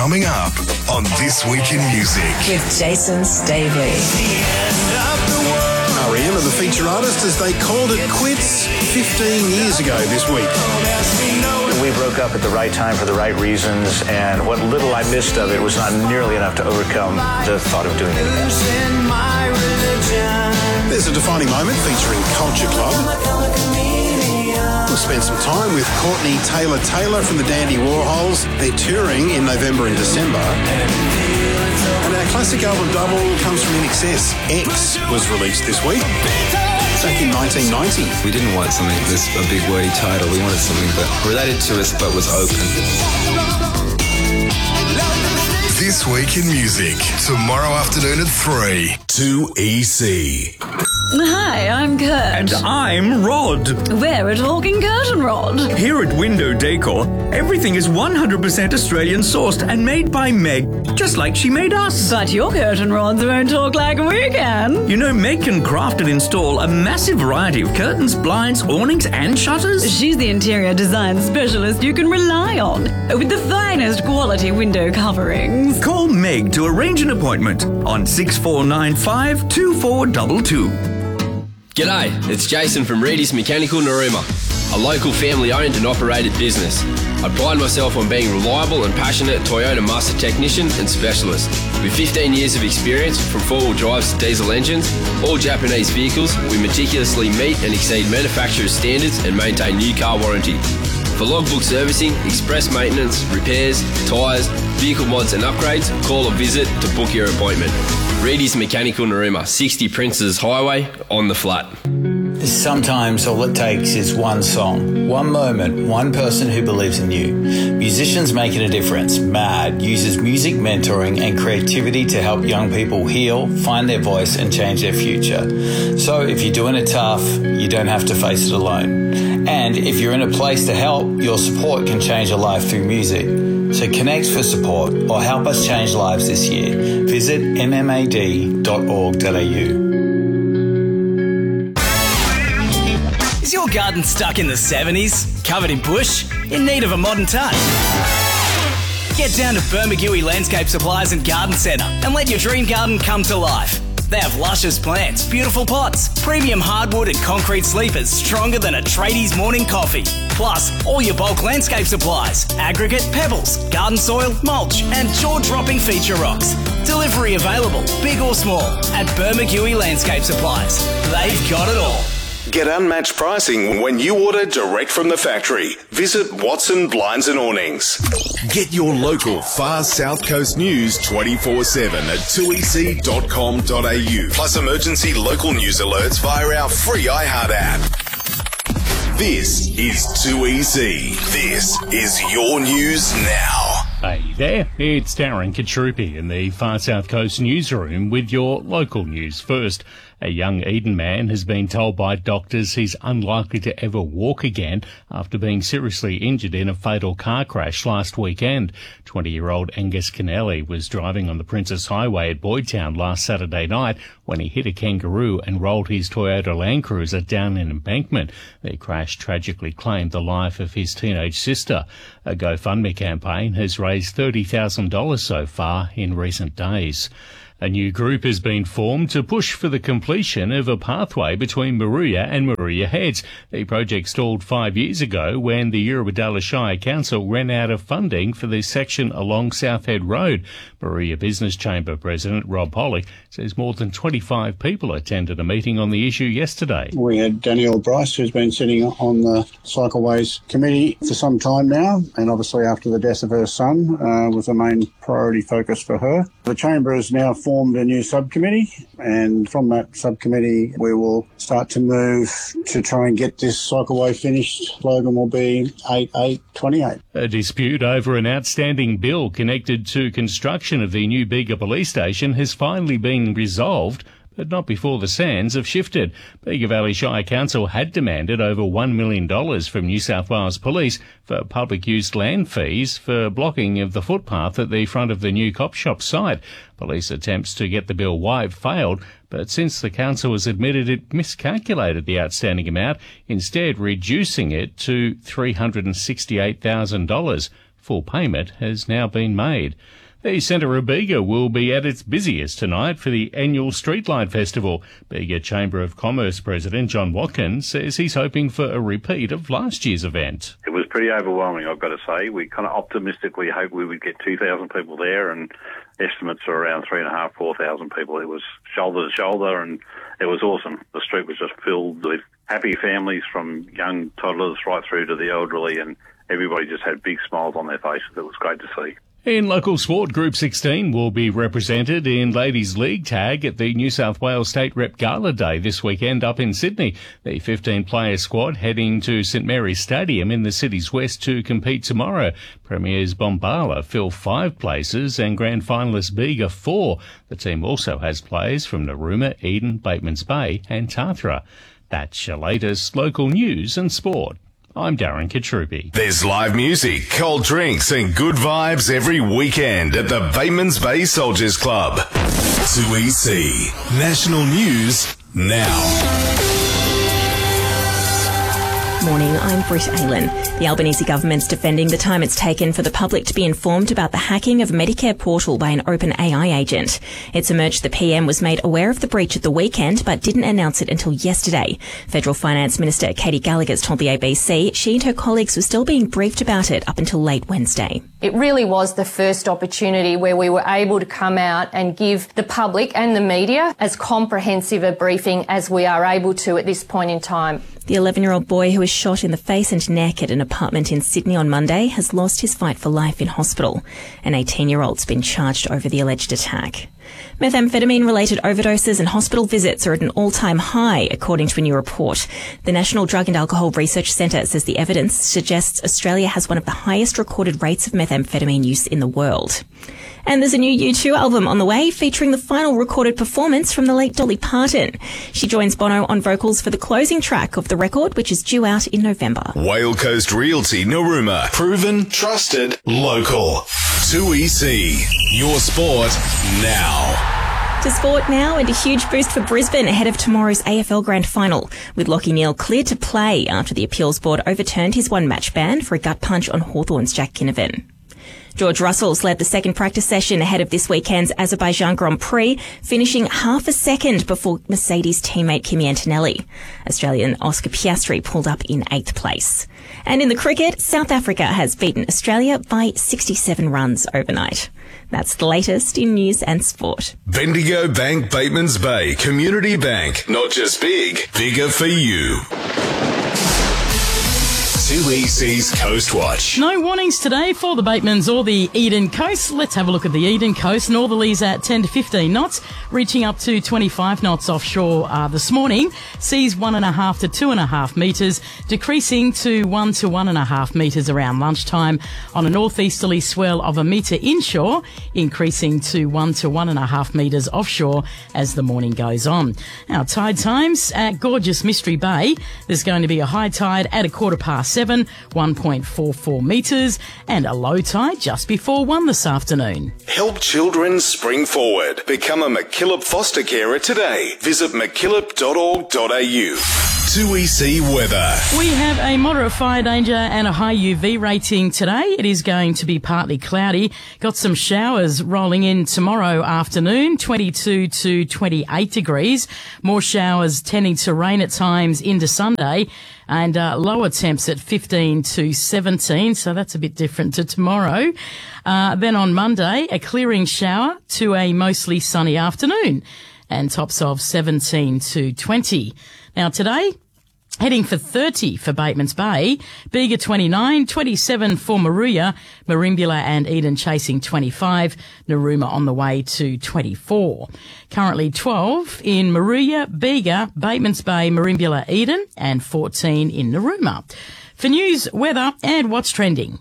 Coming up on This Week in Music. With Jason Staveley. R.E.M. are the feature artist as they called it quits 15 years ago this week. We broke up at the right time for the right reasons, and what little I missed of it was not nearly enough to overcome the thought of doing it again. There's a defining moment featuring Culture Club. We'll spend some time with Courtney Taylor from the Dandy Warhols. They're touring in November and December. And our classic album double comes from INXS. X was released this week, back in 1990. We didn't want something this a big wordy title. We wanted something that related to us but was open. This Week in Music, tomorrow afternoon at 3. 2EC. Hi, I'm Kurt. And I'm Rod. We're a talking curtain rod. Here at Window Decor, everything is 100% Australian sourced and made by Meg, just like she made us. But your curtain rods won't talk like we can. You know, Meg can craft and install a massive variety of curtains, blinds, awnings and shutters. She's the interior design specialist you can rely on, with the finest quality window coverings. Call Meg to arrange an appointment on 6495 2422. G'day, it's Jason from Reedy's Mechanical Narooma, a local family-owned and operated business. I pride myself on being reliable and passionate Toyota Master Technician and Specialist. With 15 years of experience from four-wheel drives to diesel engines, all Japanese vehicles, we meticulously meet and exceed manufacturer's standards and maintain new car warranty. For logbook servicing, express maintenance, repairs, tyres, vehicle mods and upgrades, call or visit to book your appointment. Reedy's Mechanical Narooma, 60 Princes Highway, on the flat. Sometimes all it takes is one song, one moment, one person who believes in you. Musicians Making a Difference, MAD, uses music mentoring and creativity to help young people heal, find their voice and change their future. So if you're doing it tough, you don't have to face it alone. And if you're in a place to help, your support can change a life through music. So connect for support or help us change lives this year. Visit mmad.org.au. Is your garden stuck in the 70s? Covered in bush? In need of a modern touch? Get down to Bermagui Landscape Supplies and Garden Centre and let your dream garden come to life. They have luscious plants, beautiful pots, premium hardwood and concrete sleepers stronger than a tradie's morning coffee. Plus, all your bulk landscape supplies, aggregate, pebbles, garden soil, mulch and jaw-dropping feature rocks. Delivery available, big or small, at Bermagui Landscape Supplies. They've got it all. Get unmatched pricing when you order direct from the factory. Visit Watson Blinds and Awnings. Get your local Far South Coast news 24/7 at 2ec.com.au. Plus emergency local news alerts via our free iHeart app. This is 2EC. This is your news now. Hey there, it's Darren Katrupi in the Far South Coast newsroom with your local news first. A young Eden man has been told by doctors he's unlikely to ever walk again after being seriously injured in a fatal car crash last weekend. 20-year-old Angus Kennelly was driving on the Princess Highway at Boydtown last Saturday night when he hit a kangaroo and rolled his Toyota Land Cruiser down an embankment. The crash tragically claimed the life of his teenage sister. A GoFundMe campaign has raised $30,000 so far in recent days. A new group has been formed to push for the completion of a pathway between Moruya and Moruya Heads. The project stalled 5 years ago when the Eurobodalla Shire Council ran out of funding for the section along South Head Road. Moruya Business Chamber President Rob Pollock says more than 25 people attended a meeting on the issue yesterday. We had Danielle Bryce, who's been sitting on the Cycleways Committee for some time now, and obviously after the death of her son was a main priority focus for her. The Chamber has now formed a new subcommittee, and from that subcommittee we will start to move to try and get this cycleway finished. Slogan will be 8828. A dispute over an outstanding bill connected to construction of the new Bega Police Station has finally been resolved, but not before the sands have shifted. Bega Valley Shire Council had demanded over $1 million from New South Wales Police for public use land fees for blocking of the footpath at the front of the new cop shop site. Police attempts to get the bill waived failed, but since the council has admitted it miscalculated the outstanding amount, instead reducing it to $368,000. Full payment has now been made. The centre of Bega will be at its busiest tonight for the annual Streetlight Festival. Bega Chamber of Commerce President John Watkins says he's hoping for a repeat of last year's event. It was pretty overwhelming, I've got to say. We kind of optimistically hoped we would get 2,000 people there, and estimates are around 3,500, 4,000 people. It was shoulder to shoulder, and it was awesome. The street was just filled with happy families, from young toddlers right through to the elderly, and everybody just had big smiles on their faces. It was great to see. In local sport, Group 16 will be represented in Ladies League Tag at the New South Wales State Rep Gala Day this weekend up in Sydney. The 15-player squad heading to St Mary's Stadium in the city's west to compete tomorrow. Premiers Bombala fill 5 places and grand finalist Bega 4. The team also has players from Narooma, Eden, Batemans Bay and Tathra. That's your latest local news and sport. I'm Darren Katrupi. There's live music, cold drinks and good vibes every weekend at the Batemans Bay Soldiers Club. 2EC. National News now. Morning, I'm Britt Aylan. The Albanese government's defending the time it's taken for the public to be informed about the hacking of Medicare portal by an OpenAI agent. It's emerged the PM was made aware of the breach at the weekend but didn't announce it until yesterday. Federal Finance Minister Katie Gallagher's told the ABC she and her colleagues were still being briefed about it up until late Wednesday. It really was the first opportunity where we were able to come out and give the public and the media as comprehensive a briefing as we are able to at this point in time. The 11-year-old boy who was shot in the face and neck at an apartment in Sydney on Monday has lost his fight for life in hospital. An 18-year-old's been charged over the alleged attack. Methamphetamine-related overdoses and hospital visits are at an all-time high, according to a new report. The National Drug and Alcohol Research Centre says the evidence suggests Australia has one of the highest recorded rates of methamphetamine use in the world. And there's a new U2 album on the way featuring the final recorded performance from the late Dolly Parton. She joins Bono on vocals for the closing track of the record, which is due out in November. Whale Coast Realty Narooma. Proven, trusted, local. 2EC. Your sport now. To sport now, and a huge boost for Brisbane ahead of tomorrow's AFL Grand Final, with Lachie Neale cleared to play after the appeals board overturned his one-match ban for a gut punch on Hawthorn's Jack Kinnivan. George Russell's led the second practice session ahead of this weekend's Azerbaijan Grand Prix, finishing half a second before Mercedes teammate Kimi Antonelli. Australian Oscar Piastri pulled up in 8th place. And in the cricket, South Africa has beaten Australia by 67 runs overnight. That's the latest in news and sport. Bendigo Bank Batemans Bay Community Bank. Not just big, bigger for you. 2EC's Coast Watch. No warnings today for the Batemans or the Eden Coast. Let's have a look at the Eden Coast. Northerlies at 10 to 15 knots, reaching up to 25 knots offshore this morning. Seas 1.5 to 2.5 metres, decreasing to 1 to 1.5 metres around lunchtime. On a northeasterly swell of 1 metre inshore, increasing to 1 to 1.5 metres offshore as the morning goes on. Our tide times at gorgeous Mystery Bay. There's going to be a high tide at 7:15. 1.44 metres, and a low tide just before 1 this afternoon. Help children spring forward. Become a MacKillop foster carer today. Visit mackillop.org.au. 2EC weather. We have a moderate fire danger and a high UV rating today. It is going to be partly cloudy. Got some showers rolling in tomorrow afternoon, 22 to 28 degrees. More showers tending to rain at times into Sunday. And lower temps at 15 to 17, so that's a bit different to tomorrow. Then on Monday, a clearing shower to a mostly sunny afternoon, and tops of 17 to 20. Now today, heading for 30 for Batemans Bay, Bega 29, 27 for Moruya, Merimbula and Eden chasing 25, Narooma on the way to 24. Currently 12 in Moruya, Bega, Batemans Bay, Merimbula, Eden, and 14 in Narooma. For news, weather and what's trending,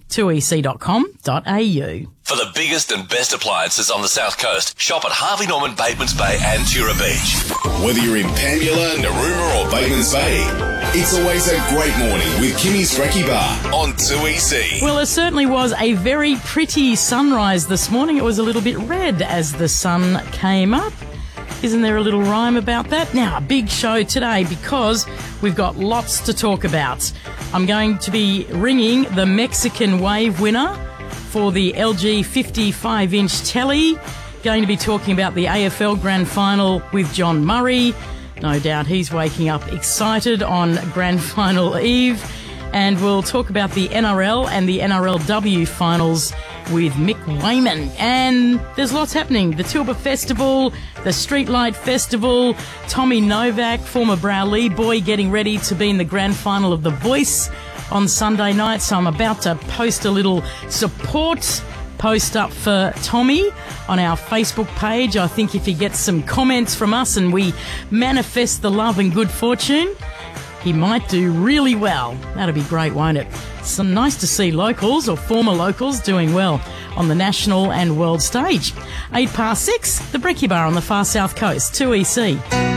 2ec.com.au. For the biggest and best appliances on the South Coast, shop at Harvey Norman, Batemans Bay and Tura Beach. Whether you're in Pambula, Narooma or Batemans Bay, it's always a great morning with Kimmy's Recce Bar on 2EC. Well, it certainly was a very pretty sunrise this morning. It was a little bit red as the sun came up. Isn't there a little rhyme about that? Now, a big show today because we've got lots to talk about. I'm going to be ringing the Mexican Wave winner for the LG 55-inch telly. Going to be talking about the AFL Grand Final with John Murray. No doubt he's waking up excited on Grand Final Eve. And we'll talk about the NRL and the NRLW finals with Mick Wayman. And there's lots happening. The Tilba Festival, the Streetlight Festival, Tommy Novak, former Browlee boy, getting ready to be in the grand final of The Voice on Sunday night. So I'm about to post a little support post up for Tommy on our Facebook page. I think if he gets some comments from us and we manifest the love and good fortune, he might do really well. That'd be great, won't it? It's nice to see locals or former locals doing well on the national and world stage. 6:08, the Breckie Bar on the far south coast, 2EC.